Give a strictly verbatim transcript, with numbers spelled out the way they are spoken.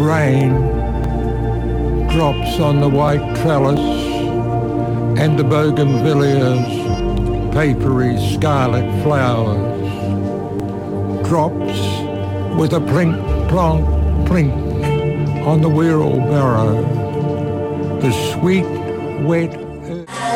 rain drops on the white trellis and the bougainvillea's papery scarlet flowers. Drops with a plink, plonk, plink on the wheelbarrow. The sweet, wet